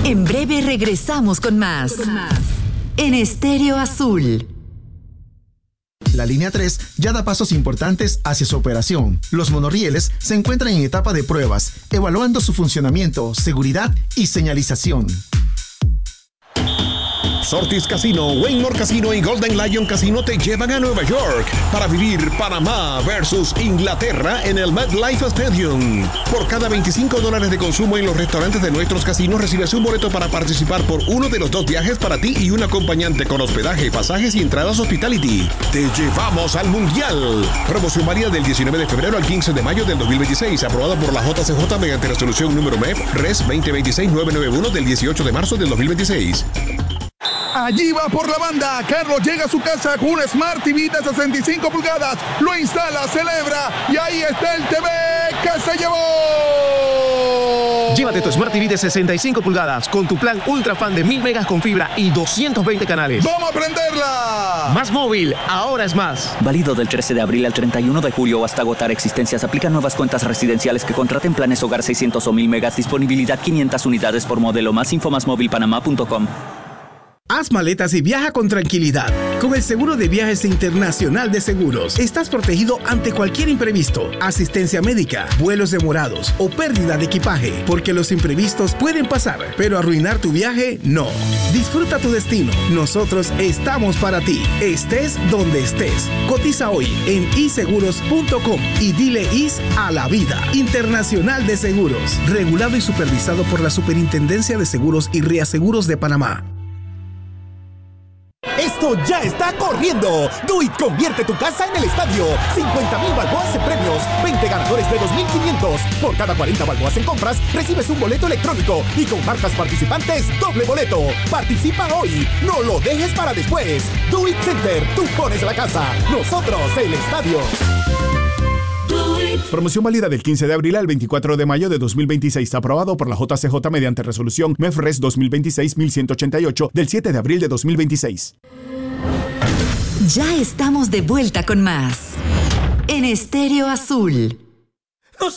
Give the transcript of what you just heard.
En breve regresamos con más. En Estéreo Azul. La línea 3 ya da pasos importantes hacia su operación. Los monorrieles se encuentran en etapa de pruebas, evaluando su funcionamiento, seguridad y señalización. Sortis Casino, Waymore Casino y Golden Lion Casino te llevan a Nueva York para vivir Panamá versus Inglaterra en el MetLife Stadium. Por cada $25 de consumo en los restaurantes de nuestros casinos recibes un boleto para participar por uno de los 2 viajes para ti y un acompañante con hospedaje, pasajes y entradas hospitality. Te llevamos al Mundial. Promoción válida del 19 de febrero al 15 de mayo del 2026, aprobada por la JCJ mediante resolución número MEF Res 2026-991 del 18 de marzo del 2026. Allí va por la banda. Carlos llega a su casa con un Smart TV de 65 pulgadas. Lo instala, celebra y ahí está el TV que se llevó. Llévate tu Smart TV de 65 pulgadas con tu plan Ultra Fan de 1000 megas con fibra y 220 canales. ¡Vamos a prenderla! Más móvil, ahora es más. Válido del 13 de abril al 31 de julio o hasta agotar existencias. Aplican nuevas cuentas residenciales que contraten planes hogar 600 o 1000 megas. Disponibilidad 500 unidades por modelo. Más info másmovilpanamá.com. Haz maletas y viaja con tranquilidad. Con el seguro de viajes internacional de seguros, estás protegido ante cualquier imprevisto, asistencia médica, vuelos demorados o pérdida de equipaje, porque los imprevistos pueden pasar, pero arruinar tu viaje, no. Disfruta tu destino. Nosotros estamos para ti. Estés donde estés. Cotiza hoy en iseguros.com y dile IS a la vida. Internacional de Seguros. Regulado y supervisado por la Superintendencia de Seguros y Reaseguros de Panamá. ¡Esto ya está corriendo! Do It convierte tu casa en el estadio. 50,000 balboas en premios, 20 ganadores de 2,500. Por cada 40 balboas en compras, recibes un boleto electrónico y con marcas participantes, doble boleto. Participa hoy, no lo dejes para después. Do It Center, tú pones la casa, nosotros el estadio. Promoción válida del 15 de abril al 24 de mayo de 2026. Aprobado por la JCJ mediante resolución MEF-RES 2026-1188 del 7 de abril de 2026. Ya estamos de vuelta con más. En Estéreo Azul.